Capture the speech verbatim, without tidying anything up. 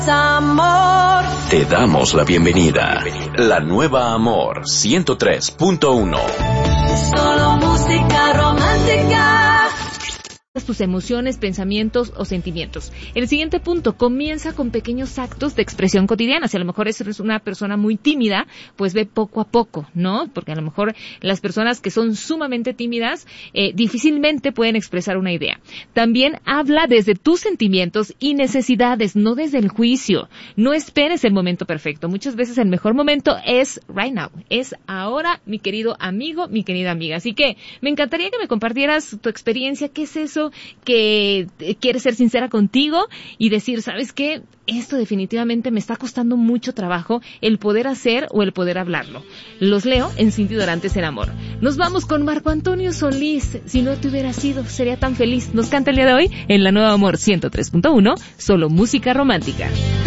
Amor. Te damos la bienvenida. La nueva Amor ciento tres punto uno. Solo música romántica. Tus emociones, pensamientos o sentimientos. El siguiente punto comienza con pequeños actos de expresión cotidiana. Si a lo mejor eres una persona muy tímida, pues ve poco a poco, ¿no? Porque a lo mejor las personas que son sumamente tímidas eh, difícilmente pueden expresar una idea. También habla desde tus sentimientos y necesidades, no desde el juicio. No esperes el momento perfecto. Muchas veces el mejor momento es right now. Es ahora, mi querido amigo, mi querida amiga. Así que me encantaría que me compartieras tu experiencia. ¿Qué es eso que quieres ser sincera contigo y decir, ¿sabes qué? Esto definitivamente me está costando mucho trabajo el poder hacer o el poder hablarlo. Los leo en Cinti Dorantes en Amor. Nos vamos con Marco Antonio Solís. Si no te hubiera sido, sería tan feliz. Nos canta el día de hoy en la nueva Amor ciento tres punto uno, solo música romántica.